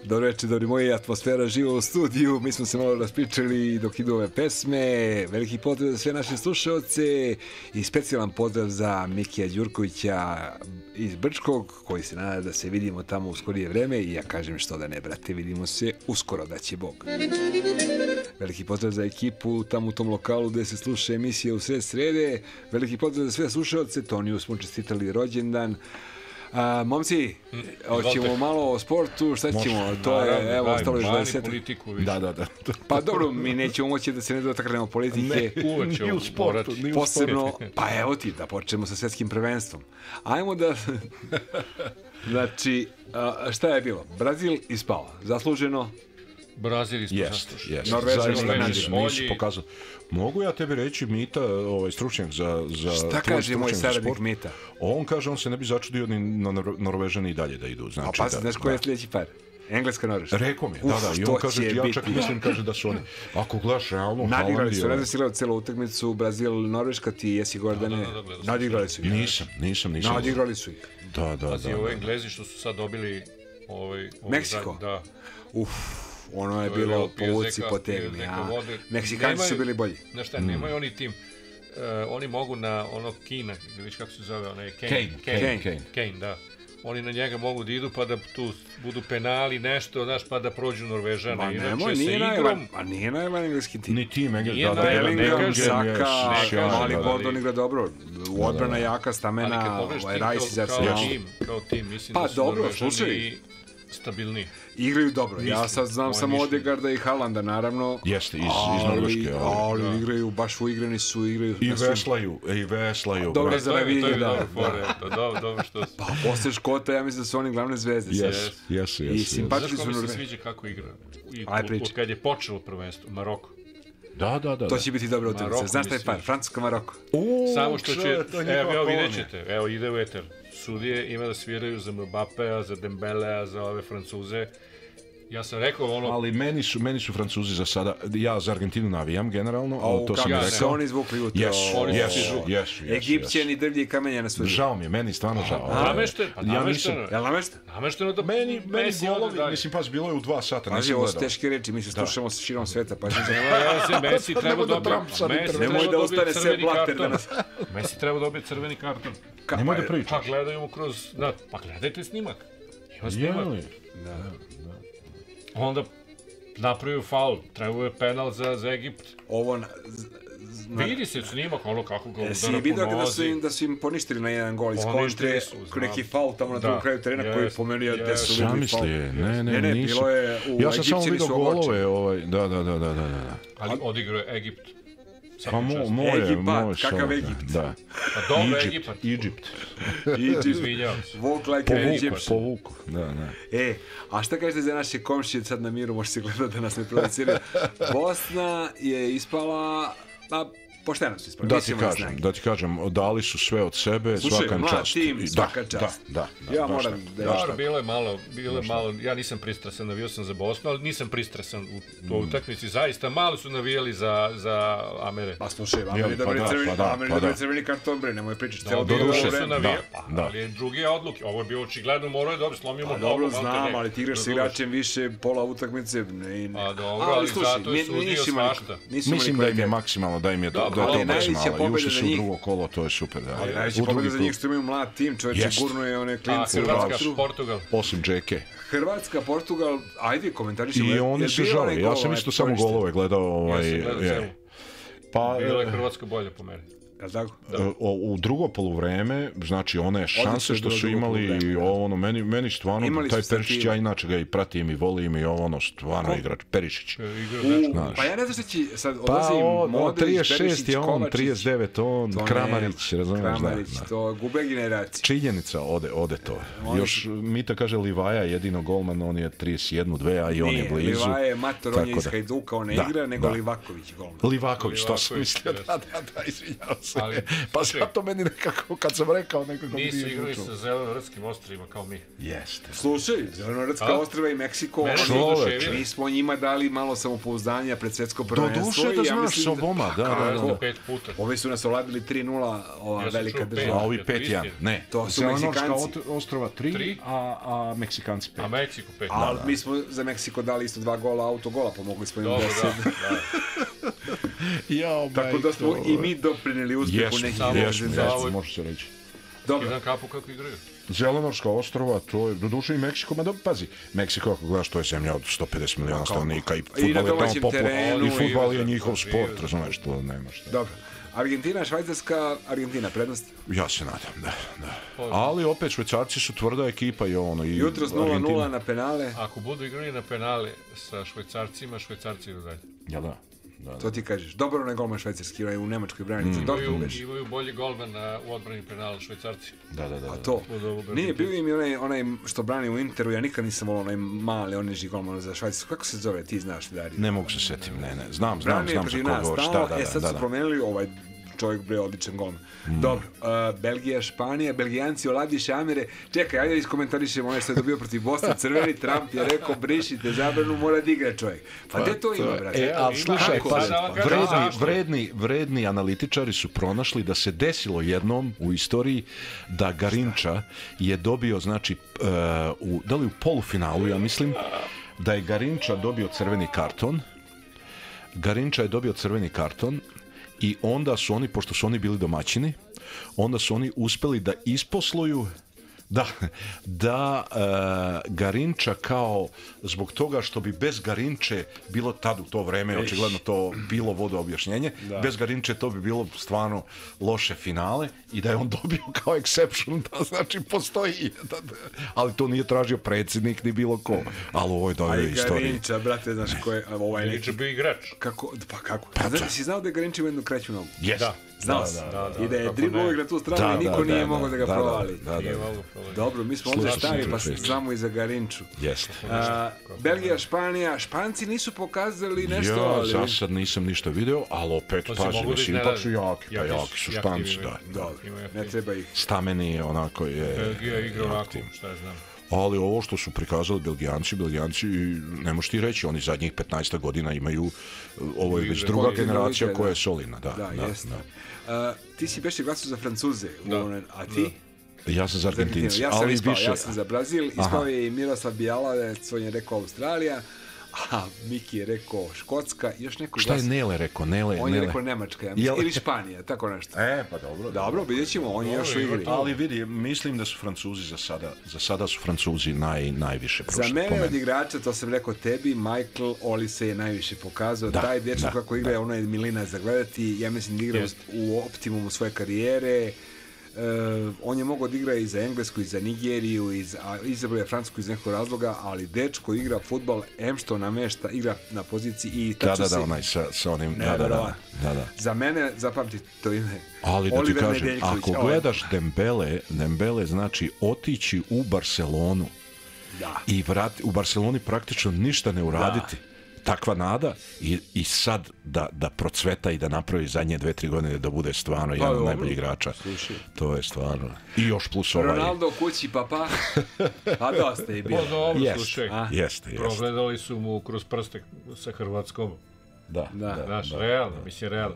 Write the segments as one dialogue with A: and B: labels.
A: Dobro večer, dobri moji, atmosfera živa u studiju, mi smo se malo raspričali dok idu ove pesme, veliki pozdrav za sve naše slušaoce i specijalan pozdrav za Mikija Đurkovića iz Brčkog, koji se nada da se vidimo tamo u skorije vreme i ja kažem što da ne, brate, vidimo se uskoro, da će Bog. Veliki pozdrav za ekipu tamo u tom lokalu gde se sluša emisija u sred srede, veliki pozdrav za sve slušaoce, Toniju smo čestitali rođendan. Momci, hoćemo malo o sportu, šta ćemo? To je, evo, ostalo još 20.
B: Politiku,
C: da.
A: Pa dobro, mi nećemo moći da se ne dotaknemo politike.
B: Ni u sportu.
A: Posebno, pa evo ti, da počnemo sa svetskim prvenstvom. Ajmo da... Znači, šta je bilo? Brazil ispao, zasluženo.
B: Brazil ispao zasluženo.
A: Norvežani
C: nisu pokazali. Mogu ja tebi reći, Mita, stručnjak za
A: šta kaže moj saradnik Mita?
C: On kaže, on se ne bi začudio ni na Norvežani i dalje da idu. Znači,
A: a pa znaš koji je sljedeći par? Engleska, Norveška.
C: Rekao mi, da. I on kaže, ja čak mislim, kaže da su oni. Ako gledaš realno,
A: nadigrali su, ne znam si gledao celu utakmicu, Brazil, Norveška, ti jesi Gordane. Nadigrali su ih.
C: Nisam.
A: Nadigrali su ih.
C: Da.
B: Pazi, ovo Englezi što su sad dobili...
A: Meksiko? Da. Ono je bilo povuci potegni, Meksikanci su bili bolji.
B: Znaš šta, nemaju oni tim, oni mogu na ono Kina, vidiš kako se zove, onaj Kane, da. Oni na njega mogu da idu pa da tu budu penali, nešto, znaš, pa da prođu Norvežana.
A: Ma nemoj, nije najvan engleski tim.
C: Ni tim engleski,
A: da. Bellingham, Saka, Mali Gordon igra dobro. Odbrana jaka, stamena, Rice iz Arsenal.
B: Kao tim, mislim
A: da
B: su Norvežani stabilni.
A: Igraju dobro. Ja sad znam samo Odegaarda i Haalanda, naravno.
C: Jeste, iz Norveške.
A: Ali igraju, baš uigrani su.
C: I veslaju.
A: Dobro za navijenje, da.
B: Dobro što...
A: Pa posle Škota, ja mislim da su oni glavne zvezde.
C: Jesu.
A: I simpatični su
B: Norvežani. Znaš ko mi se
A: Norvežani.
B: sviđa kako igra? Od kad je počelo prvenstvo, Maroko.
C: Da.
A: To će biti dobra utakmica. Znaš šta je par? Francuska-Maroko.
B: Samo što će... Evo vidjet ćete. Evo ide u eter. Sudije ima da sviraju za Mbappéa, za Dembélea, za ove Francuze. Ja sam rekao ono...
C: Ali meni su Francuzi za sada, ja za Argentinu navijam generalno, ali to sam rekao.
A: Se oni zvukli u to.
C: Jesu.
A: Egipćani drvlje i kamenja na svoj.
C: Žao mi je, meni stvarno žao.
B: Namešteno.
A: Jel namešteno?
B: Namešteno da...
C: Meni golovi, mislim, pas, bilo je u 2 sata,
A: nisam gledao. Ovo su teške reči, mi se slušamo sa širom sveta, pa
B: Messi treba dobiti crveni karton. Messi treba dobiti crveni karton.
C: Nemoj da pričaš.
B: Pa gledaju kroz... Pa gledajte snimak. Ima snimak.
A: Da.
B: Onda napravio faul, trebao je penal za Egipt.
A: Ovo...
B: Vidi se snimak, ono kako ga udara po nozi.
A: Vidio da su im poništili na jedan gol iz kontre, neki faul tamo na drugom kraju terena koji je pomenio da su vidjeli faul. Ne, bilo je u
C: ja sam samo vidio golove, da.
B: Ali odigrao je Egipt.
C: Pa
A: Egipat, kakav Egipt?
C: Da.
B: Pa dobro, Egipat.
C: Egypt.
B: Izvinjam se.
A: Walk like an Egyptian.
C: Povuku, da.
A: A šta kažete za naše komšije sad na miru, može se gledati da nas ne provociraju. Bosna je ispala, pošteno su ispali.
C: Da ti kažem, dali su sve od sebe, svakan čast.
A: Slušaj, mlad tim, svaka čast.
C: Da.
A: Ja moram da je
B: što. Bilo je malo, ja nisam pristrasan, navio sam za Bosnu, ali nisam pristrasan u toj utakmici. Zaista, malo su navijali za Amere.
A: Pa slušaj, Ameri dobili crveni karton, bre, nemoj pričati.
B: Doduše su navijali, ali druge odluke. Ovo je bio očigledno, morao je dobro, slomimo nogu.
A: Dobro, znam, ali ti igraš sa igračem više pola utakmice.
B: Pa dobro, ali zato je sudio svašta.
C: Mislim da im je maksimalno, da im je to
A: najveća pobjeda za njih.
C: U drugo kolo, to je super.
A: Ali najveća pobjeda za njih što imaju mlad tim, čovječe, gurno je one klince.
B: Hrvatska, Portugal.
C: Osim Džeke.
A: Hrvatska, Portugal, ajde, komentarišemo.
C: I oni se žale, ja sam isto samo golove gledao.
B: Ja sam gledao celu. Bilo je Hrvatska bolje po meni.
C: U drugo poluvreme, znači one šanse što su imali i ono, meni stvarno taj Perišić, ja inače ga i pratim i volim i ono stvarno igrač Perišić.
A: Pa ja ne znam što će sad odlazim Modrić, Perišić, Kovačić,
C: 39 on, Kramarić, razumiješ,
A: to gube generacije.
C: Činjenica, ode to. Još Mita kaže Livaja, jedino golman, on je 31-2, a i on je blizu.
A: Livaja je mator, on je iz Hajduka, on ne igra, nego Livaković golman.
C: Livaković, to sam mislio, da, izvinjao se. Pa zato meni nekako, kad sam rekao, nekako...
B: Nisu igrali sa Zelenorskim ostrvima kao mi.
C: Jeste.
A: Slušaj, Zelenorska ostrva i Meksiko, mi smo njima dali malo samopouzdanja pred svetsko prvenstvo.
C: Doduše da znaš s oboma, da.
B: 5 puta.
A: Ovi su nas ovladili 3-0, ova velika država.
C: A ovi 5-1, ne.
A: To su Meksikanci.
C: Ostrova 3, a Meksikanci 5.
B: A Meksiko 5.
A: Ali mi smo za Meksiko dali isto 2 gola, autogola, pomogli smo im 10. Tako da smo i mi doprineli uspjehu nekih
C: reprezentacija. Može se reći.
B: Dobro. Jedan kapu kako igraju.
C: Zelenorska ostrova, to je doduše i Meksiko, ma dobro, pazi, Meksiko, ako gledaš, to je zemlja od 150 miliona stanovnika i fudbal je njihov sport, razumeš, to nema šta.
A: Dobro. Argentina, Švajcarska, Argentina, prednost?
C: Ja se nadam, da. Ali opet Švajcarci su tvrda ekipa i ono i
A: jutros 0-0 na penale.
B: Ako budu igrali na penale sa Švajcarcima, Švajcarci idu dalje.
C: Ja da.
A: To ti kažeš. Dobro onaj golman švajcarski, onaj u nemačkoj branici.
B: Imaju bolji golman u odbrani penala Švajcarci.
C: Da.
A: A to? Nije, bio im onaj što brani u Interu, ja nikad nisam volao onaj mali, oneži golman za Švajcarsku. Kako se zove, ti znaš, Dari?
C: Ne mogu se setim, ne. Znam za koga govoriš.
A: Sad su promenili ovaj čovjek bre odličan golman. Dobro, Belgija, Španija, Belgijanci oladiše Amire. Čekaj, ajde iskomentarišemo onaj što je dobio protiv Bosne. Crveni Trump je rekao brišite zabranu, mora da igra čovjek. Pa gde to ima, brate?
C: Slušaj, vredni analitičari su pronašli da se desilo jednom u istoriji da Garinča je dobio, znači, da li u polufinalu, ja mislim, da je Garinča dobio crveni karton. I onda su oni, pošto su oni bili domaćini, onda su oni uspeli da isposluju da Garinča kao zbog toga što bi bez Garinče bilo tad u to vreme, očigledno to bilo vodoobjašnjenje, bez Garinče to bi bilo stvarno loše finale i da je on dobio kao exception, da znači postoji, ali to nije tražio predsjednik ni bilo ko, ali ovo je dovoljno istorije.
A: Garinča, brate, znaš ko je
B: Garinča bio igrač.
A: Kako? Si znao da je Garinča ima jednu kreću nogu?
B: Da.
A: Znao sam. I da je driblo igra tu stranu i niko nije mogao da ga provali. Dobro, mi smo ovdje stari, pa samo i za Garinču. Belgija, Španija, Španci nisu pokazali nešto.
C: Ja za sad nisam ništa video, ali opet, pazi, mislim, ipak su jaki su Španci, da.
A: Ne treba ih.
C: Stameni, onako je...
B: Belgija igra onako, šta je znam.
C: Ali ovo što su prikazali Belgijanci, ne možeš ti reći, oni zadnjih 15 godina imaju, ovo je već druga generacija koja je solidna. Da,
A: jeste. Ti si beše glasao za Francuze, a ti?
C: Ja sam za Argentinci.
A: Ja sam za Brazil, ispao je i Miroslav Bijalovac, on je rekao Australija, a Miki je rekao Škotska, još neko
C: Šta je Nele rekao?
A: On je rekao Nemačka, ili Španija, tako nešto.
C: Pa dobro.
A: Dobro, vidjet ćemo, on je još u igri.
C: Ali vidi, mislim da su Francuzi za sada su Francuzi najviše prošli.
A: Za mene od igrača, to sam rekao tebi, Michael Olise je najviše pokazao. Taj dečko kako igra, ono je milina za gledati. Ja mislim da igra u optimumu svoje karijere. On je mogao da igra i za Englesku i za Nigeriju, izabrao je Francusku iz nekog razloga, ali dečko igra fudbal, što namešta, igra na poziciji i tačno
C: Da, onaj sa onim, da.
A: Za mene, zapamti to ime,
C: ali da ti kažem, ako gledaš Dembele znači otići u Barcelonu i u Barceloni praktično ništa ne uraditi. Takva nada i sad da procveta i da napravi zadnje 2-3 godine da bude stvarno jedan od najboljih igrača. To je stvarno. I još plus ovaj...
A: Ronaldo kući, papa. A dosta je bilo.
B: Dobro, slušaj.
C: Jeste.
B: Progledali su mu kroz prste sa Hrvatskom.
C: Da.
B: Znaš, realno.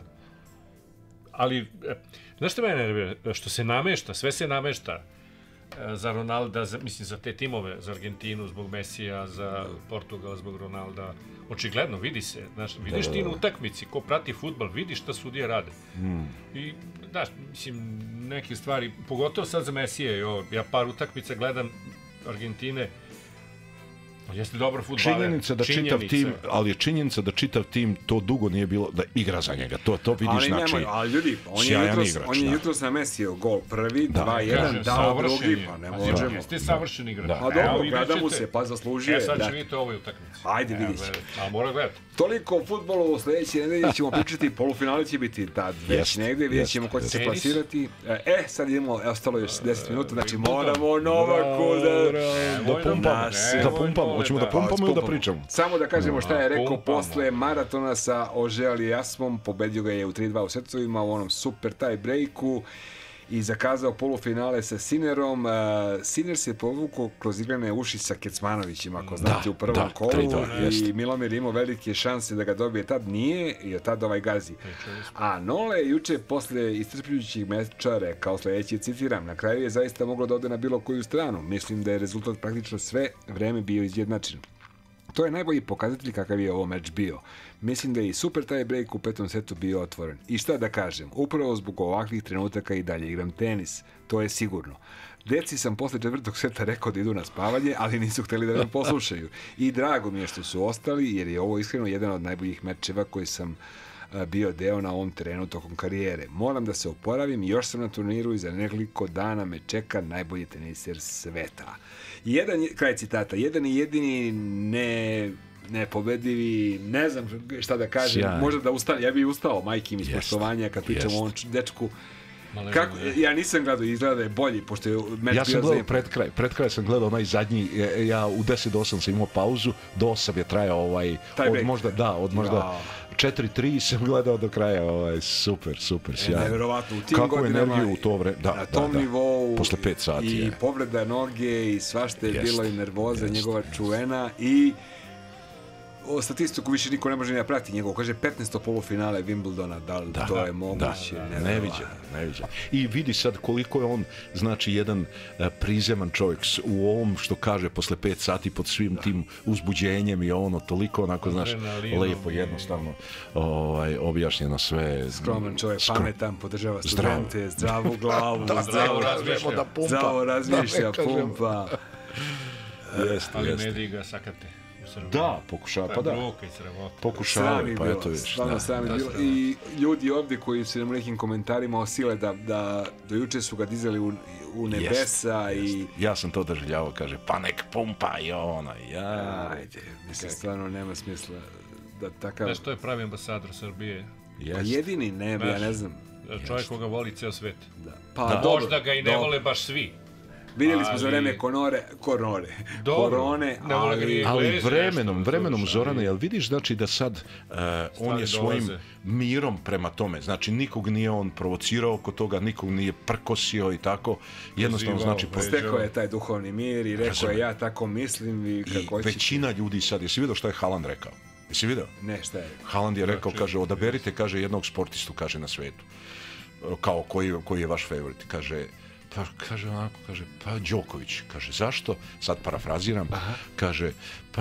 B: Ali, znaš što mene nervira? Što se namešta, sve se namešta za Ronalda, mislim za te timove, za Argentinu zbog Mesija, za Portugal zbog Ronalda. Očigledno, vidi se, znaš, vidiš ti na utakmici, ko prati fudbal, vidiš šta sudije rade. I, znaš, mislim, neke stvari, pogotovo sad za Mesije, ja par utakmica gledam Argentine, jeste dobar fudbaler.
C: Činjenica da čitav tim to dugo nije bilo da igra za njega. To vidiš, znači.
A: Ali ljudi, on je jutros na Mesiju gol prvi, 2-1, dao drugi, pa ne možemo.
B: Jeste savršen igrač.
A: Pa dobro, gleda mu se, pa zaslužuje.
B: Sad će vidjeti ovoj utakmici.
A: Ajde, vidit će.
B: A mora gledati.
A: Toliko o fudbalu, u sljedeće nedelje ćemo pričati, polufinale će biti tad već negdje, vidjet ćemo ko će se plasirati. Sad idemo, ostalo još 10 minuta, znači moramo Novaku da
C: pumpamo. Hoćemo da pumpamo ili da pričamo?
A: Samo da kažemo šta je rekao
B: pumpamo.
A: posle maratona sa Ožeali Jasmom, pobedio ga je u 3-2 u setovima u onom super tie breaku i zakazao polufinale sa Sinerom. Siner se povukao kroz igrane uši sa Kecmanovićima, ako znate, u prvom kolu,
C: 3-2,
A: i Milomir imao velike šanse da ga dobije, tad nije, jer tad gazi. A Nole je juče posle iscrpljujućih meča rekao sledeće, citiram, na kraju je zaista moglo da ode na bilo koju stranu. Mislim da je rezultat praktično sve vreme bio izjednačen. To je najbolji pokazatelj kakav je ovo meč bio. Mislim da je i super taj break u 5. setu bio otvoren. I šta da kažem, upravo zbog ovakvih trenutaka i dalje igram tenis, to je sigurno. Deci sam posle 4. seta rekao da idu na spavanje, ali nisu hteli da me poslušaju. I drago mi je što su ostali, jer je ovo iskreno jedan od najboljih mečeva koji sam bio deo na ovom terenu tokom karijere. Moram da se oporavim, još sam na turniru i za nekoliko dana me čeka najbolji teniser sveta. Kraj citata, jedan i jedini nepobedivi, ne znam šta da kažem, možda da ustane, ja bih ustao, majke mi, iz poštovanja kad pričamo o ovom dečku. Kako, ja nisam gledao, izgleda da je bolji, pošto je meč
C: ja sam gledao pred kraj sam gledao onaj zadnji, ja u 10 do 8 sam imao pauzu, do 8 je trajao od možda 4-3 sam gledao do kraja, super, sjajno.
A: Neverovatno, u tim
C: kako
A: godinama,
C: energiju u to vreme,
A: na tom nivou,
C: posle 5 sati.
A: I povreda noge i svašta je bila i nervoza njegova čuvena i o statistiku više niko ne može ni da prati njegov. Kaže 15. polufinale Wimbledona, da li to je moguće?
C: Neviđeno. I vidi sad koliko je on, znači, jedan prizeman čovjek u ovom što kaže posle 5 sati pod svim tim uzbuđenjem i ono, toliko onako, znaš, lepo, jednostavno objašnjeno sve.
A: Skroman čovjek, pametan, podržava studente, zdravu glavu, zdravo razmišlja, pumpa.
B: Ali mediji ga sakate.
C: Da, pokušavaju, pa eto viš.
A: Stvarno srami bilo. I ljudi ovdje koji su nam u nekim komentarima osile da do juče su ga dizali u nebesa i...
C: Ja sam to doživljavao, kaže, pa nek pumpa i ona,
A: Ajde, mislim, stvarno nema smisla da takav...
B: Znaš, to je pravi ambasador Srbije.
A: Pa jedini, ja ne znam.
B: Čovjek koga voli ceo svet.
A: Pa
B: možda ga i ne vole baš svi.
A: Vidjeli smo za vreme korone,
C: ali vremenom Zorane, jel vidiš, znači da sad on je svojim mirom prema tome, znači nikog nije on provocirao oko toga, nikog nije prkosio i tako, jednostavno znači
A: stekao je taj duhovni mir i rekao je ja tako mislim i
C: većina ljudi sad, jesi vidio što je Haaland rekao? Jesi vidio?
A: Ne, šta je?
C: Haaland je rekao, kaže, odaberite, kaže, jednog sportistu, kaže, na svetu, kao koji je vaš favorit, kaže, pa Đoković, kaže, zašto? Sad parafraziram, kaže,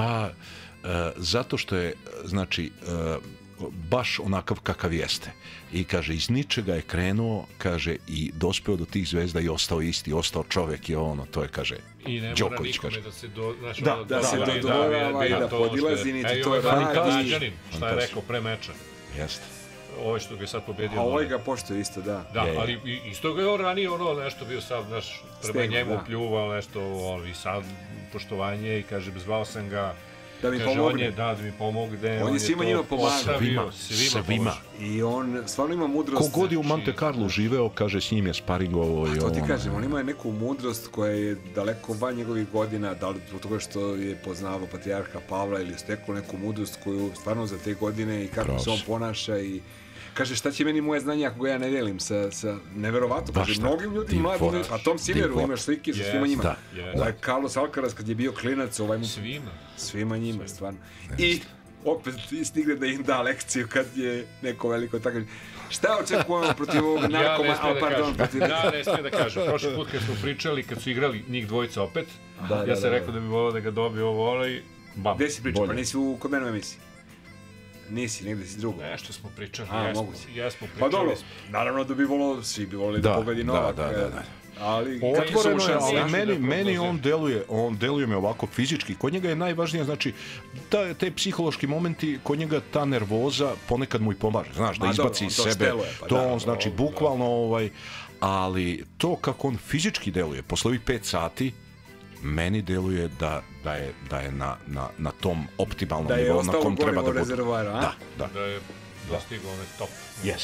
C: zato što je, znači, baš onakav kakav jeste. I kaže, iz ničega je krenuo, kaže, i dospeo do tih zvezda i ostao isti, ostao čovjek i ono, to je, kaže, Đoković, kaže.
B: Da se
A: dodvorava i da podilazi, niti to radi.
B: Šta je rekao pre meča?
C: Jeste.
B: Ovo što ga je sad pobedio.
A: A ovaj ga poštuje isto, da.
B: Da, ali isto ga je on ranije nešto bio sad, znaš, prema njemu pljuvao nešto, i sad poštovanje i kaže, zvao sam ga,
A: da mi pomogne.
B: Da mi pomogne.
A: On je svima njima pomagao.
C: Svima.
A: I on stvarno ima mudrost.
C: Kogod je u Monte Carlo živeo, kaže, s njim je sparingovo.
A: To ti kažem, on ima neku mudrost koja je daleko van njegovih godina, da li zbog toga što je poznavao patrijarha Pavla ili stekao neku mudrost koju stvarno za te godine i kako se on ponaša i kaže, šta će meni moje znanje ako ga ja ne delim sa neverovatno, kaže, mnogim ljudima mladim, a Tom Sineru imaš slike sa svima njima. Ovaj Carlos Alcaraz kad je bio klinac, svima njima, stvarno. I opet stigne da im da lekciju kad je neko veliko tako. Šta očekujemo protiv ovog narkoma?
B: Ne smije da kažem. Prošli put kad smo pričali, kad su igrali njih dvojica opet, ja sam rekao da bi volao da ga dobije ovo i bam.
A: Gde si pričao? Pa nisi kod mene u emisiji? Nisi, negdje si drugo.
B: Nešto smo pričali, jesmo pričali.
A: Pa dobro, naravno da bi volao, svi bi volili da pobedi Novak. Ali
C: otvoreno je, ali meni on deluje me ovako fizički. Kod njega je najvažnije, znači, te psihološki momenti, kod njega ta nervoza ponekad mu i pomaže, znaš, da izbaci iz sebe. To on, znači, bukvalno, ali to kako on fizički deluje, posle ovih 5 sati, meni deluje da je na tom optimalnom nivou na kom treba da bude.
A: Da je
B: dostigao onaj top.
C: Jeste.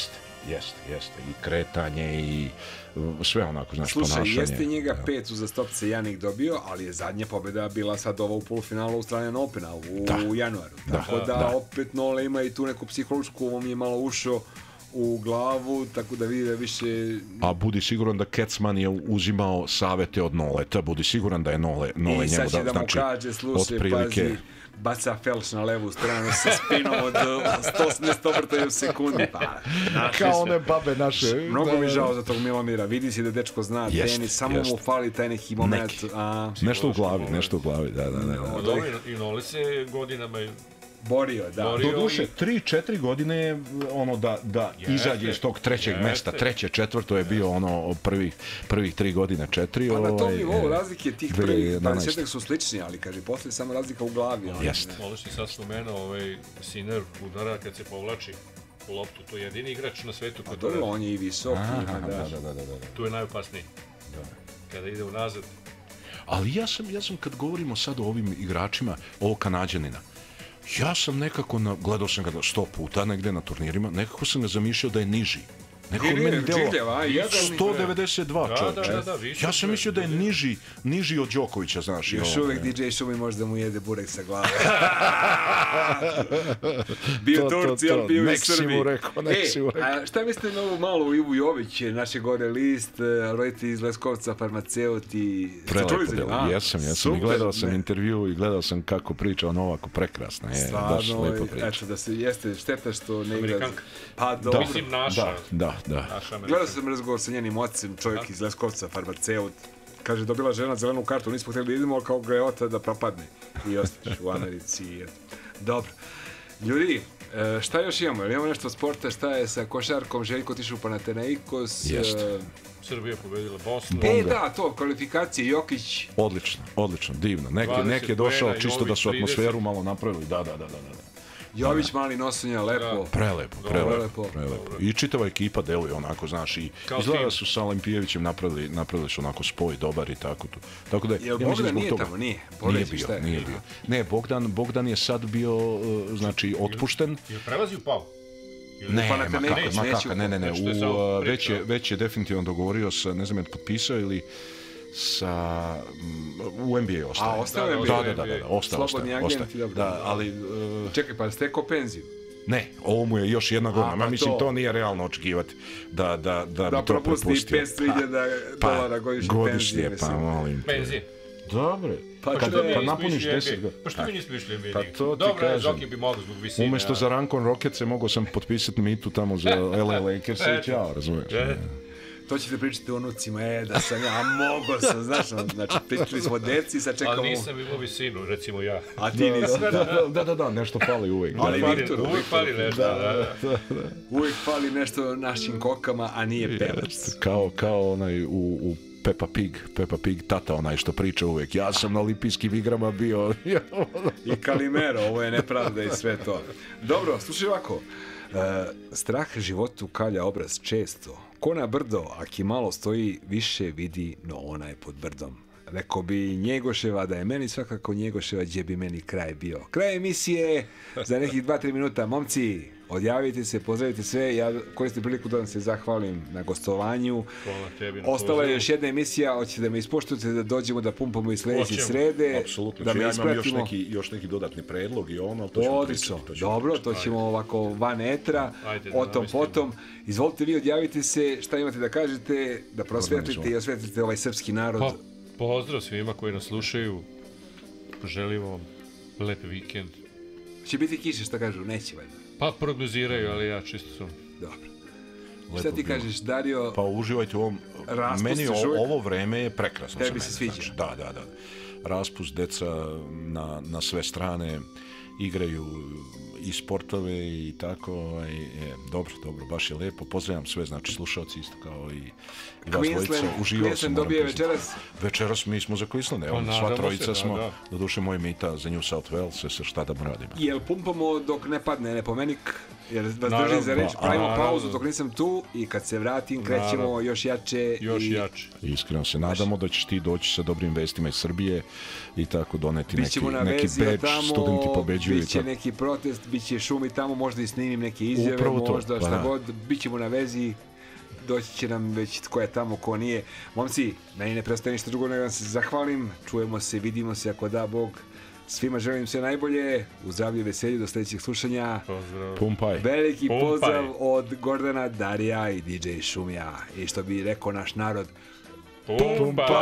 C: Jeste. I kretanje i sve onako, znaš, ponašanje.
A: Slušaj, jeste njega 5 uzastopce Janik dobio, ali je zadnja pobjeda bila sad ova u polufinalu Australian Opena u januaru. Tako da opet Nole ima i tu neku psihološku, ovo mi je malo ušao u glavu, tako da vidi da više...
C: A budi siguran da Kecman je uzimao savete od Noleta, budi siguran da je Nole njemu da,
A: i sad će da mu kaže, slušaj, pazi, baca felš na levu stranu sa spinom od 180 obrtaja u sekundi. Pa,
C: kao one babe naše.
A: Mnogo mi žao za tog Milomira. Vidi si da dečko zna tenis, samo mu fali taj neki moment.
C: Nešto u glavi, da.
B: I Nole se godinama
C: borio. Doduše, 3-4 godine ono da izađe iz tog trećeg mesta, treće, četvrto je bio ono prvih 3 godine, 4.
A: Pa na tom nivou razlike tih prvih 20 su slični, ali kaže, posle samo razlika u glavi.
C: Jeste.
B: Možeš ti sad spomenuo Sinner udara kad se povlači u loptu, to je jedini igrač na svetu.
A: A dobro, on je i visok.
C: Da.
B: Tu je najopasniji. Kada ide unazad.
C: Ali ja sam kad govorimo sad o ovim igračima, ovog Kanađanina, ja sam nekako, gledao sam ga 100 puta negde na turnirima, nekako sam ga zamišljao da je niži. Nekako meni delo 192 čovječe. Ja sam mislio da je niži od Đokovića, znaš.
A: Još uvek DJ Šumi može da mu jede burek sa glave. Bio Turci, ali bio i Srbi. A šta mislite na ovo malo Ivu Jović, naše gore list, roditelji iz Leskovca, farmaceuti?
C: Prelepo delo, jesam. I gledao sam intervju i gledao sam kako priča o Novaku, prekrasno.
A: Stvarno, eto da se jeste šteta što ne igra. Pa dobro.
B: Mislim naša.
C: Da.
A: Gledao sam razgovor sa njenim ocem, čovjek iz Leskovca, farmaceut. Kaže, dobila žena zelenu kartu, nismo htjeli da idemo, ali kao greota da propadne. I ostaš u Americi. Dobro. Ljudi, šta još imamo? Imamo nešto sporta, šta je sa košarkom? Željko otišao u Panathinaikos.
B: Srbija pobedila Bosnu.
A: Da, to, kvalifikacije, Jokić.
C: Odlično, divno. Neki je došao čisto da su atmosferu malo napravili. Da.
A: Jović mali nosunja, lepo.
C: Prelepo. I čitava ekipa deluje onako, znaš, i izgleda da su sa Olimpijevićem napravili su onako spoj dobar i tako da.
A: Jel Bogdan nije tamo? Nije
C: bio. Ne, Bogdan je sad bio, znači, otpušten.
B: Jel prelazio Pau?
C: Ne, već je definitivno dogovorio sa, ne znam, je potpisao ili u NBA ostaje.
A: A, ostaje u
C: NBA? Da, ostaje.
A: Slobodni agenti, dobro.
C: Da, ali...
A: Čekaj, pa stekao penziju?
C: Ne, ovo mu je još jedna godina. Mislim, to nije realno očekivati da bi to propustio.
A: Da propusti $500,000 godišnje penzije.
C: Pa molim.
B: Penzije?
C: Dobre. Kad napuniš 10 godina.
B: Pa što mi nismo išli NBA?
C: Pa to ti kažem.
B: Zoki bi mogo zbog visine.
C: Umesto za Rankon Rockets mogao sam potpisati mitu tamo za LA Lakers i ćao, razumiješ?
A: To ćete pričati o unucima, da sam ja, mogo sam, znaš, znači, pričali smo deci, sad čekamo...
B: Ali nisam imao visinu, recimo ja.
A: A ti nisi.
C: Da, nešto fali uvijek.
B: Ali Viktor, uvijek fali nešto, da.
A: Uvijek fali nešto našim kokama, a nije pevac.
C: Kao onaj u Peppa Pig, tata onaj što priča uvijek. Ja sam na olimpijskim igrama bio.
A: I Kalimero, ovo je nepravda i sve to. Dobro, slušaj ovako. Strah životu kalja obraz često. Ko na brdo, aki malo stoji, više vidi, no ona je pod brdom. Rekao bi Njegoševa da je meni svakako Njegoševa, gdje bi meni kraj bio. Kraj emisije za nekih 2-3 minuta. Momci, odjavite se, pozdravite sve. Ja koristim priliku da vam se zahvalim na gostovanju. Ostala je još jedna emisija, hoćete da me ispoštujete, da dođemo da pumpamo i sljedeće srede.
C: Apsolutno,
A: da
C: ja imam još neki dodatni predlog i ono, ali to ćemo pričati.
A: Dobro, to ćemo ovako van etra, o tom potom. Izvolite vi, odjavite se, šta imate da kažete, da prosvetlite i osvetlite ovaj srpski narod.
B: Pozdrav svima koji nas slušaju, želim vam lep vikend.
A: Će biti kiše, šta kažu, neće valjda?
B: Pa prognoziraju, ali ja čisto sam.
A: Dobro. Šta ti kažeš, Dario?
C: Pa uživajte u ovom, meni ovo vreme je prekrasno.
A: Tebi se sviđa?
C: Znači, da. Raspust, deca na sve strane igraju i sportove i tako, dobro, baš je lepo. Pozdravljam sve, znači slušalci isto kao i vas dvojica. Uživao sam, dobije večeras? Večeras mi smo za Queensland, evo, sva trojica smo, doduše moj mita za New South Wales, šta da radimo.
A: Jel pumpamo dok ne padne Nepomenik? jer vas držim za reč, pravimo pauzu dok nisam tu i kad se vratim krećemo još jače.
C: Iskreno se nadamo da ćeš ti doći sa dobrim vestima iz Srbije i tako doneti neki badge, studenti pobeđuju.
A: Biće neki protest, biće šumi tamo, možda i snimim neke izjave, možda šta god, bit ćemo na vezi. Doći će nam već ko je tamo, ko nije. Momci, meni ne prestaje ništa drugo nego da se zahvalim. Čujemo se, vidimo se ako da Bog. Svima želim sve najbolje. U zdravlju i veselju do sledećeg slušanja.
C: Pumpaj.
A: Veliki pozdrav od Gordana, Darija i DJ Šumija. I što bi rekao naš narod,
B: Pumpaj.